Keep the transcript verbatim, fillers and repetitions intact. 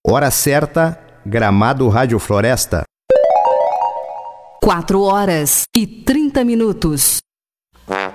Hora certa, Gramado Rádio Floresta. Quatro horas e trinta minutos.